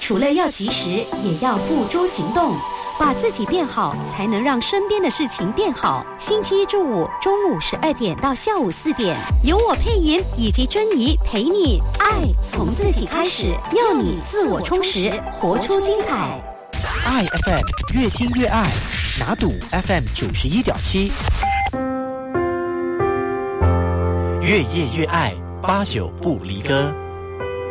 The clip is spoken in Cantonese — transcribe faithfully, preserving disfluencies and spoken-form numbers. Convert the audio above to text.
除了要及时，也要付诸行动。把自己变好，才能让身边的事情变好。星期一至五中午十二点到下午四点，由我配音以及珍妮陪你爱从自己开始，要你自我充实，活出精彩。 爱 F M 越听越爱，拿赌 F M 九十一点七，越夜越爱，八九不离歌。